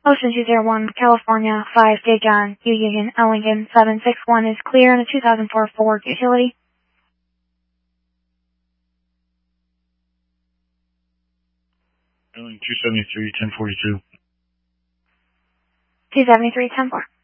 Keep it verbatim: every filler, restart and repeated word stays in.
Ocean two zero one, California, five, J. John, U Union, L Lincoln, seven six one is clear in a two thousand four Ford Utility. Airline two seventy-three, ten forty-two. two seventy-three, ten four.